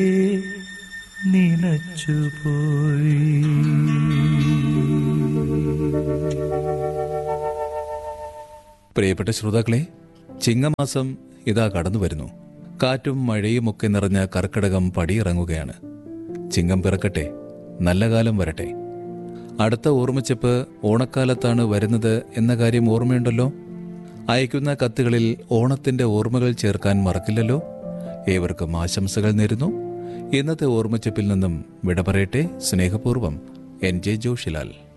നിനച്ചുപോയി. പ്രിയപ്പെട്ട ശ്രോതാക്കളെ, ചിങ്ങമാസം ഇതാ കടന്നു വരുന്നു. കാറ്റും മഴയും ഒക്കെ നിറഞ്ഞ കർക്കിടകം പടിയിറങ്ങുകയാണ്. ചിങ്ങം പിറക്കട്ടെ, നല്ല കാലം വരട്ടെ. അടുത്ത ഓർമ്മച്ചെപ്പ് ഓണക്കാലത്താണ് വരുന്നത് എന്ന കാര്യം ഓർമ്മയുണ്ടല്ലോ. അയക്കുന്ന കത്തുകളിൽ ഓണത്തിന്റെ ഓർമ്മകൾ ചേർക്കാൻ മറക്കില്ലല്ലോ. ഏവർക്കും ആശംസകൾ നേരുന്നു. ഇന്നത്തെ ഓർമ്മച്ചെപ്പിൽ നിന്നും വിട പറയട്ടെ സ്നേഹപൂർവ്വം NJ ജോഷിലാൽ.